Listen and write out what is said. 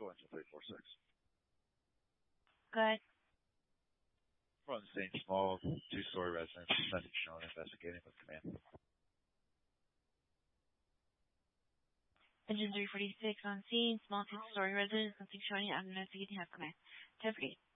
Central, engine 346. Go ahead. We're on the same small two-story residence. Message shown investigating with command. Engine 346 on scene, small two-story residence, nothing showing, I'm investigating, have command. 10-3.